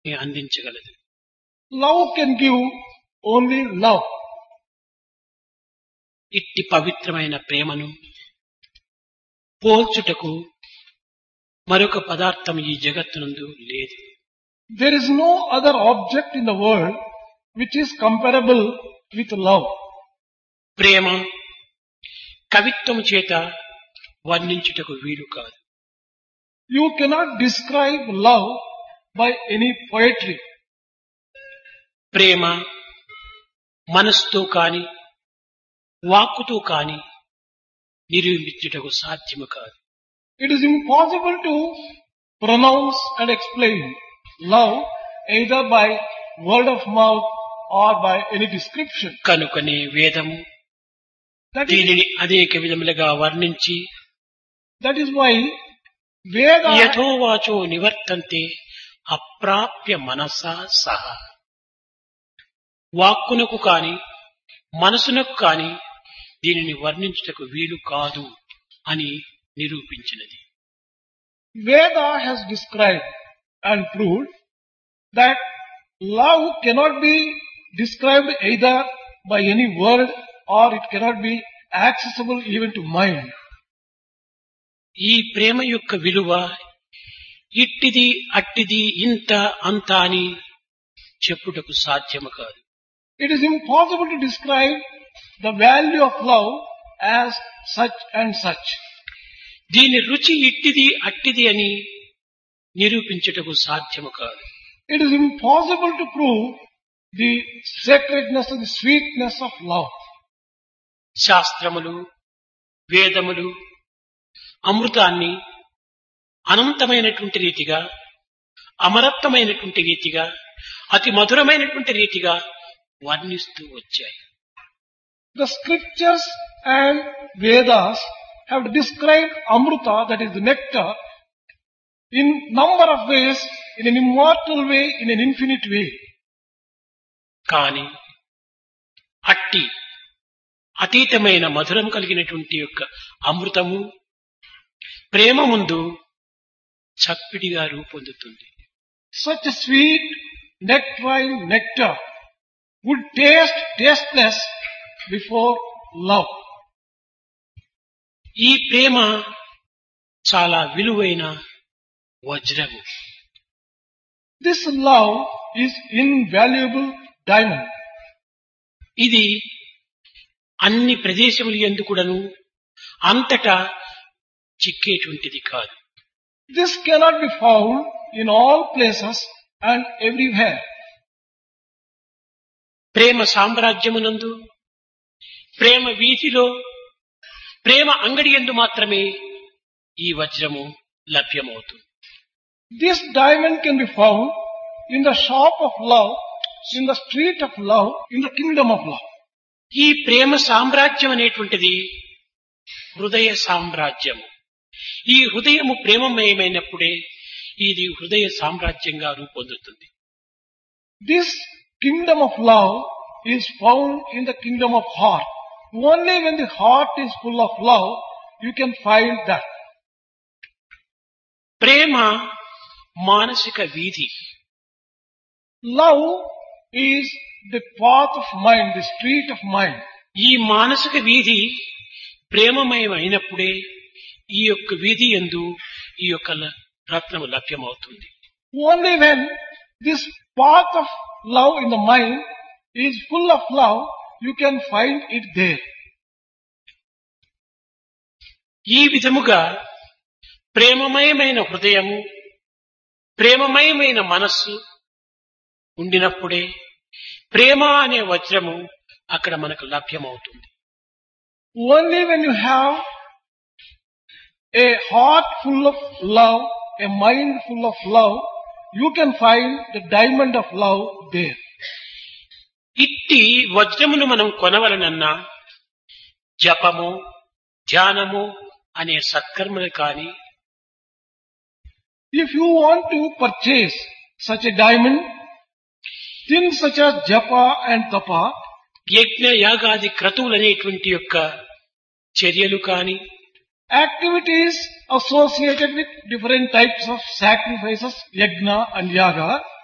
అందించగలదు. Love can give only love. ఇట్టి పవిత్రమైన ప్రేమను పోల్చుటకు మరొక పదార్థం ఈ జగత్తునందు లేదు. There is no other object in the world which is comparable with love. ప్రేమ కవిత్వము చేత వర్ణించుటకు వీలు కాదు. You cannot describe love by any poetry. ప్రేమ మనస్సుతో కాని వాక్కుతో కాని నిరూపించుటకు సాధ్యము కాదు. It is impossible to pronounce and explain love either by word of mouth or by any description. కనుకనే వేదము దీనిని అనేక విధములుగా వర్ణించి That is why Veda యథోవాచో నివర్తంతే అప్రాప్య మనసా సహ. వాక్కునకు కాని మనసునకు కాని దీనిని వర్ణించుటకు వీలు కాదు అని నిరూపించినది. Veda has described and proved that love cannot be described either by any word or it cannot be accessible even to mind. ఈ ప్రేమ యొక్క విలువ ఇట్టిది అట్టిది ఇంత అంత అని చెప్పుటకు సాధ్యము కాదు. It is impossible to describe the value of love as such and such. దీని రుచి ఇట్టిది అట్టిది అని నిరూపించుటకు సాధ్యము కాదు. It is impossible to prove the sacredness and the sweetness of love. శాస్త్రములు వేదములు అమృతాన్ని అనంతమైనటువంటి రీతిగా అమరత్వమైనటువంటి రీతిగా అతి మధురమైనటువంటి రీతిగా వర్ణిస్తూ వచ్చాయి. The scriptures and Vedas have described Amrita, that is the nectar, in number of ways, in an immortal way, in an infinite way. కానీ అట్టి అతీతమైన మధురం కలిగినటువంటి యొక్క అమృతము ప్రేమ ముందు చప్పిడిగా రూపొందుతుంది. Such a sweet nectarine nectar would taste tasteless before love. ఈ ప్రేమ చాలా విలువైన వజ్రము. This love is invaluable diamond. ఇది అన్ని ప్రదేశములు యందు కూడాను అంతటా చిక్కేటువంటిది కాదు. This cannot be found in all places and everywhere. ప్రేమ సామ్రాజ్యమునందు ప్రేమ వీధిలో ప్రేమ అంగడి యందు మాత్రమే ఈ వజ్రము లభ్యమవుతుంది. This diamond can be found in the shop of love, in the street of love, in the kingdom of love. ఈ ప్రేమ సామ్రాజ్యం అనేటువంటిది హృదయ సామ్రాజ్యము. ఈ హృదయము ప్రేమమయమైనప్పుడే ఇది హృదయ సామ్రాజ్యంగా రూపొందుతుంది. This kingdom of love is found in the kingdom of heart. Only when the heart is full of love, you can find that. ప్రేమ మానసిక వీధి. Love is the path of mind, the street of mind. ఈ మానసిక వీధి ప్రేమమయమైనప్పుడే ఈ యొక్క వీధి యందు ఈ యొక్క రత్నము లభ్యమవుతుంది. Only when this path of love in the mind is full of love, you can find it there. ఈ విధముగా ప్రేమమయమైన హృదయము ప్రేమమయమైన మనస్సు ఉండినప్పుడే ప్రేమ అనే వజ్రము అక్కడ మనకు లభ్యమవుతుంది. Only when you have a heart full of love, a mind full of love, you can find the diamond of love there. ఇట్టి వజ్రమును మనం కొనవలనన్నా జపము ధ్యానము అనే సత్కర్మలు కాని If you want to purchase such a diamond, things such as japa and tapa, యజ్ఞ యాగాది క్రతువులు అనేటువంటి యొక్క చర్యలు కాని activities associated with different types of sacrifices, yajna and yaga,